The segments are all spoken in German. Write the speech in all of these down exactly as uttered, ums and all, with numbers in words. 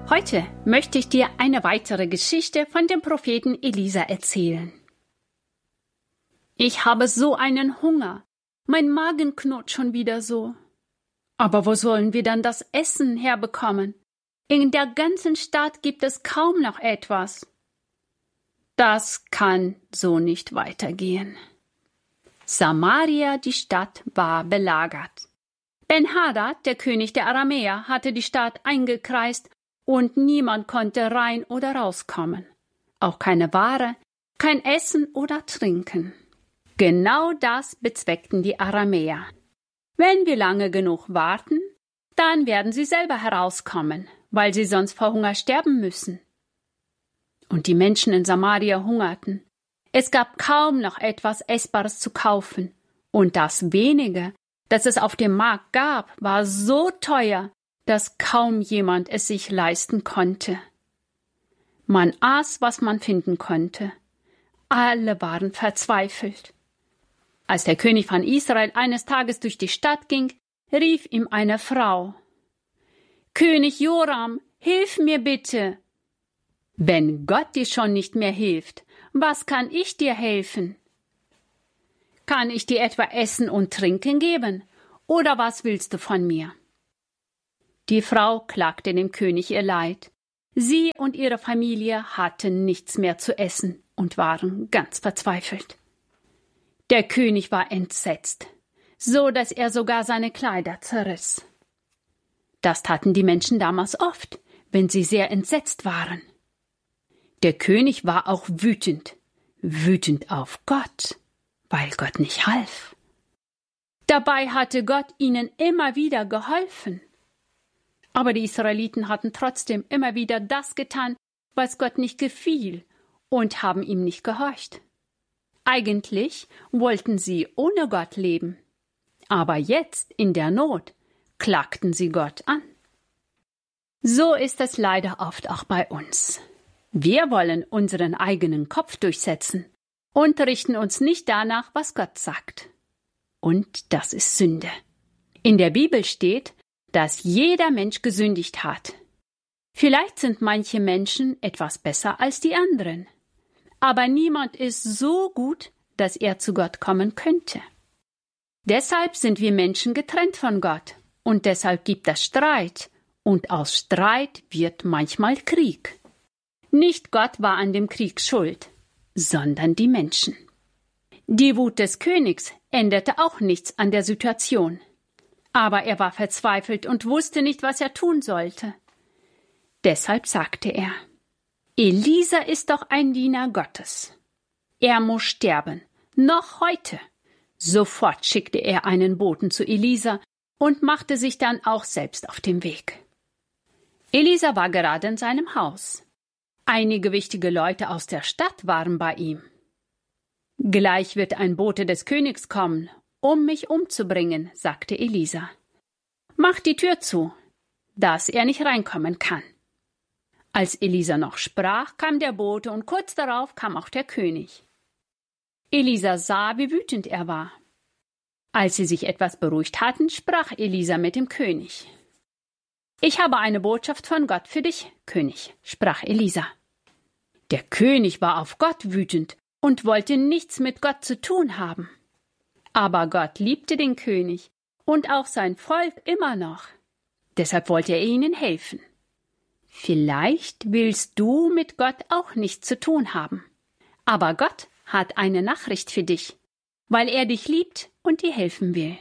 Heute möchte ich dir eine weitere Geschichte von dem Propheten Elisa erzählen. Ich habe so einen Hunger. Mein Magen knurrt schon wieder so. Aber wo sollen wir dann das Essen herbekommen? In der ganzen Stadt gibt es kaum noch etwas. Das kann so nicht weitergehen. Samaria, die Stadt, war belagert. Ben-Hadad, der König der Aramäer, hatte die Stadt eingekreist und niemand konnte rein oder rauskommen. Auch keine Ware, kein Essen oder Trinken. Genau das bezweckten die Aramäer. Wenn wir lange genug warten, dann werden sie selber herauskommen, weil sie sonst vor Hunger sterben müssen. Und die Menschen in Samaria hungerten. Es gab kaum noch etwas Essbares zu kaufen, und das wenige, das es auf dem Markt gab, war so teuer, dass kaum jemand es sich leisten konnte. Man aß, was man finden konnte. Alle waren verzweifelt. Als der König von Israel eines Tages durch die Stadt ging, rief ihm eine Frau: »König Joram, hilf mir bitte!« »Wenn Gott dir schon nicht mehr hilft, was kann ich dir helfen? Kann ich dir etwa Essen und Trinken geben, oder was willst du von mir?« Die Frau klagte dem König ihr Leid. Sie und ihre Familie hatten nichts mehr zu essen und waren ganz verzweifelt. Der König war entsetzt, so dass er sogar seine Kleider zerriss. Das taten die Menschen damals oft, wenn sie sehr entsetzt waren. Der König war auch wütend, wütend auf Gott, weil Gott nicht half. Dabei hatte Gott ihnen immer wieder geholfen. Aber die Israeliten hatten trotzdem immer wieder das getan, was Gott nicht gefiel, und haben ihm nicht gehorcht. Eigentlich wollten sie ohne Gott leben, aber jetzt in der Not klagten sie Gott an. So ist es leider oft auch bei uns. Wir wollen unseren eigenen Kopf durchsetzen und richten uns nicht danach, was Gott sagt. Und das ist Sünde. In der Bibel steht, dass jeder Mensch gesündigt hat. Vielleicht sind manche Menschen etwas besser als die anderen, aber niemand ist so gut, dass er zu Gott kommen könnte. Deshalb sind wir Menschen getrennt von Gott, und deshalb gibt es Streit, und aus Streit wird manchmal Krieg. Nicht Gott war an dem Krieg schuld, sondern die Menschen. Die Wut des Königs änderte auch nichts an der Situation. Aber er war verzweifelt und wusste nicht, was er tun sollte. Deshalb sagte er: Elisa ist doch ein Diener Gottes. Er muss sterben, noch heute. Sofort schickte er einen Boten zu Elisa und machte sich dann auch selbst auf den Weg. Elisa war gerade in seinem Haus. Einige wichtige Leute aus der Stadt waren bei ihm. »Gleich wird ein Bote des Königs kommen, um mich umzubringen«, sagte Elisa. »Mach die Tür zu, dass er nicht reinkommen kann.« Als Elisa noch sprach, kam der Bote, und kurz darauf kam auch der König. Elisa sah, wie wütend er war. Als sie sich etwas beruhigt hatten, sprach Elisa mit dem König. »Ich habe eine Botschaft von Gott für dich, König«, sprach Elisa. Der König war auf Gott wütend und wollte nichts mit Gott zu tun haben. Aber Gott liebte den König und auch sein Volk immer noch. Deshalb wollte er ihnen helfen. Vielleicht willst du mit Gott auch nichts zu tun haben. Aber Gott hat eine Nachricht für dich, weil er dich liebt und dir helfen will.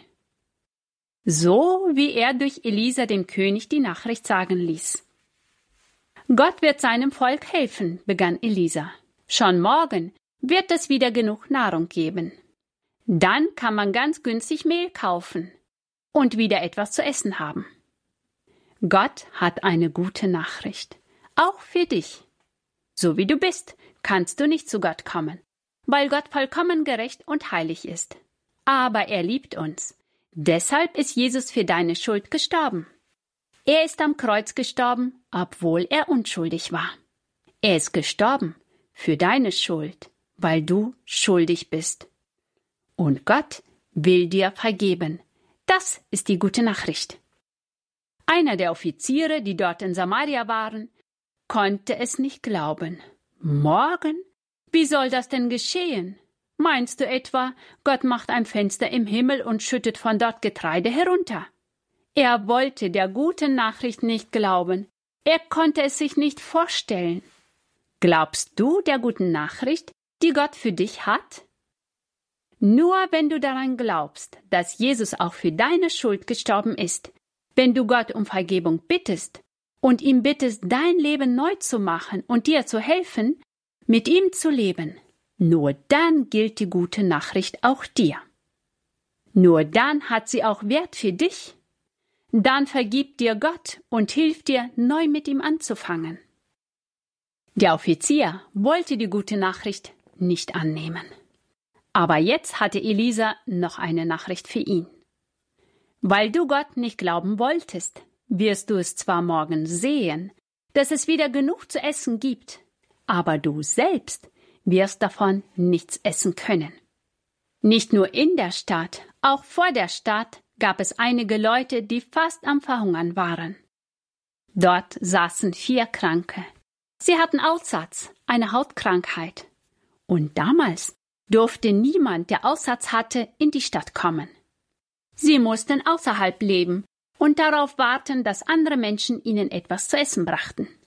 So wie er durch Elisa dem König die Nachricht sagen ließ. Gott wird seinem Volk helfen, begann Elisa. Schon morgen wird es wieder genug Nahrung geben. Dann kann man ganz günstig Mehl kaufen und wieder etwas zu essen haben. Gott hat eine gute Nachricht, auch für dich. So wie du bist, kannst du nicht zu Gott kommen, weil Gott vollkommen gerecht und heilig ist. Aber er liebt uns. Deshalb ist Jesus für deine Schuld gestorben. Er ist am Kreuz gestorben, obwohl er unschuldig war. Er ist gestorben für deine Schuld, weil du schuldig bist. Und Gott will dir vergeben. Das ist die gute Nachricht. Einer der Offiziere, die dort in Samaria waren, konnte es nicht glauben. Morgen? Wie soll das denn geschehen? Meinst du etwa, Gott macht ein Fenster im Himmel und schüttet von dort Getreide herunter? Er wollte der guten Nachricht nicht glauben. Er konnte es sich nicht vorstellen. Glaubst du der guten Nachricht, die Gott für dich hat? Nur wenn du daran glaubst, dass Jesus auch für deine Schuld gestorben ist, wenn du Gott um Vergebung bittest und ihm bittest, dein Leben neu zu machen und dir zu helfen, mit ihm zu leben, nur dann gilt die gute Nachricht auch dir. Nur dann hat sie auch Wert für dich. Dann vergibt dir Gott und hilft dir, neu mit ihm anzufangen. Der Offizier wollte die gute Nachricht nicht annehmen. Aber jetzt hatte Elisa noch eine Nachricht für ihn. Weil du Gott nicht glauben wolltest, wirst du es zwar morgen sehen, dass es wieder genug zu essen gibt, aber du selbst wirst davon nichts essen können. Nicht nur in der Stadt, auch vor der Stadt gab es einige Leute, die fast am Verhungern waren. Dort saßen vier Kranke. Sie hatten Aussatz, eine Hautkrankheit. Und damals durfte niemand, der Aussatz hatte, in die Stadt kommen. Sie mussten außerhalb leben und darauf warten, dass andere Menschen ihnen etwas zu essen brachten.